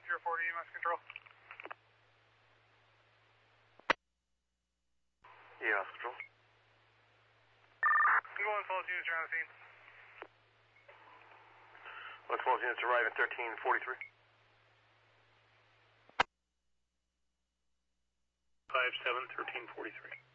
040 EMS control. EMS control. Going false units around the scene. What's false units arrive at 1343? 57 1343.